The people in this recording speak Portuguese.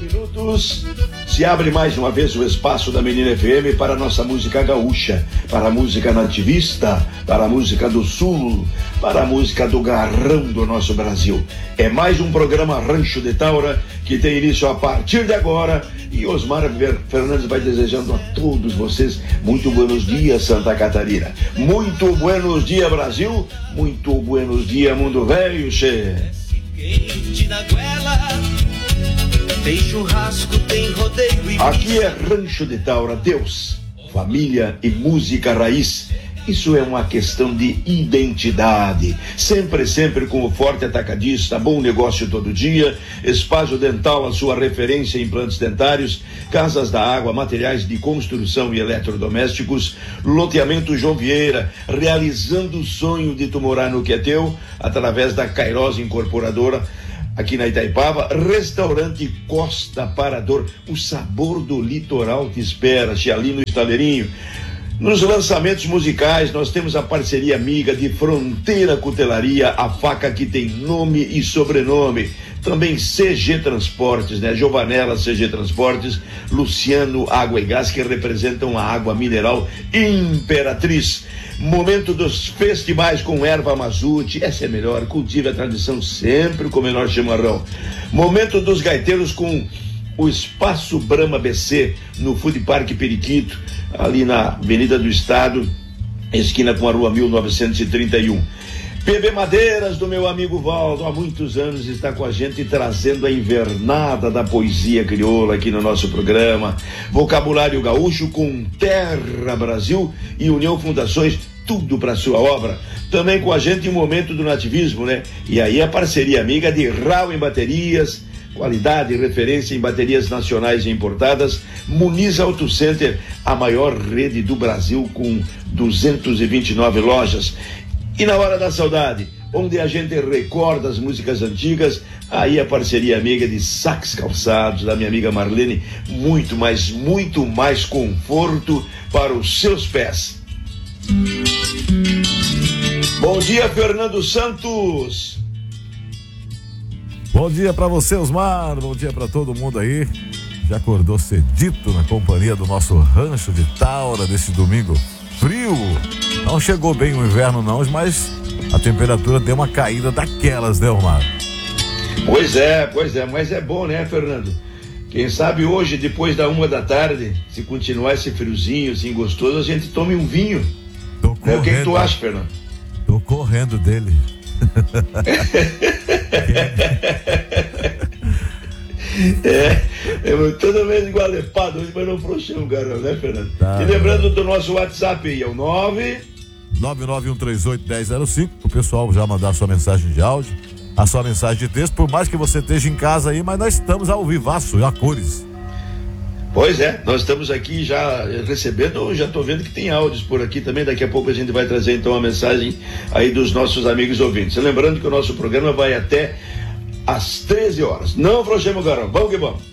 minutos, se abre mais uma vez o espaço da Menina FM para a nossa música gaúcha, para a música nativista, para a música do Sul, para a música do garrão do nosso Brasil. É mais um programa Rancho de Taura que tem início a partir de agora e Osmar Fernandes vai desejando a todos vocês muito buenos dias, Santa Catarina. Muito buenos dias, Brasil. Muito buenos dias, mundo velho, che. Quente na goela, tem churrasco, tem rodeio e... Aqui é Rancho de Taura, Deus, família e música raiz. Isso é uma questão de identidade. Sempre com o Forte Atacadista, bom negócio todo dia. Espaço Dental, a sua referência em implantes dentários. Casas da Água, materiais de construção e eletrodomésticos. Loteamento João Vieira, realizando o sonho de tu morar no que é teu, através da Cairós Incorporadora. Aqui na Itaipava, restaurante Costa Parador, o sabor do litoral te espera, ali no Estaleirinho. Nos lançamentos musicais, nós temos a parceria amiga de Fronteira Cutelaria, a faca que tem nome e sobrenome. Também CG Transportes, né? Giovanella CG Transportes, Luciano Água e Gás, que representam a água mineral Imperatriz. Momento dos festivais com erva mazute, essa é melhor, cultive a tradição sempre com o menor chimarrão. Momento dos gaiteiros com o Espaço Brahma BC, no Food Park Periquito, ali na Avenida do Estado, esquina com a Rua 1931. PB Madeiras, do meu amigo Valdo, há muitos anos está com a gente trazendo a invernada da poesia crioula aqui no nosso programa. Vocabulário gaúcho com Terra Brasil e União Fundações, tudo para sua obra. Também com a gente o Momento do Nativismo, né? E aí a parceria amiga de Rau em Baterias, qualidade e referência em baterias nacionais e importadas. Muniz Auto Center, a maior rede do Brasil com 229 lojas. E na hora da saudade, onde a gente recorda as músicas antigas, aí a parceria amiga de Sax Calçados, da minha amiga Marlene, muito mais conforto para os seus pés. Bom dia, Fernando Santos. Bom dia pra você, Osmar, bom dia pra todo mundo aí. Já acordou cedito na companhia do nosso Rancho de Taura desse domingo frio. Não chegou bem o inverno não, mas a temperatura deu uma caída daquelas, né, Osmar? Pois é, mas é bom, né, Fernando? Quem sabe hoje, depois da 1h, se continuar esse friozinho assim gostoso, a gente tome um vinho. Tô correndo, o que tu acha, Fernando? Tô correndo dele. Toda vez igualepado hoje, mas não frouxamos, garão, né, Fernando? Tá, e lembrando do nosso WhatsApp aí, é o 991381005, o pessoal já mandar sua mensagem de áudio, a sua mensagem de texto, por mais que você esteja em casa aí, mas nós estamos ao vivaço, a cores. Pois é, nós estamos aqui já recebendo, já estou vendo que tem áudios por aqui também, daqui a pouco a gente vai trazer então a mensagem aí dos nossos amigos ouvintes. Lembrando que o nosso programa vai até às 13 horas. Não afrouxemos, garão, vamos que vamos.